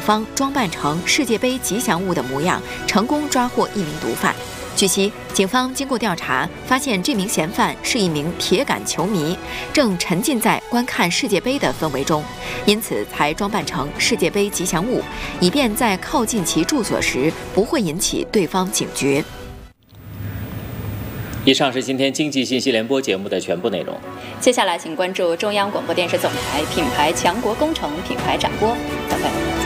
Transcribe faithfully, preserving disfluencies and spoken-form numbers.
方装扮成世界杯吉祥物的模样，成功抓获一名毒贩。据悉，警方经过调查，发现这名嫌犯是一名铁杆球迷，正沉浸在观看世界杯的氛围中，因此才装扮成世界杯吉祥物，以便在靠近其住所时不会引起对方警觉。 以上是今天经济信息联播节目的全部内容。 接下来，请关注中央广播电视总台品牌强国工程品牌展播，咱们